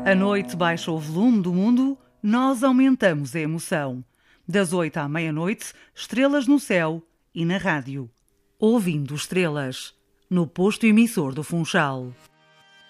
A noite baixa o volume do mundo, nós aumentamos a emoção. Das 8 à meia-noite, estrelas no céu e na rádio. Ouvindo estrelas, no posto emissor do Funchal.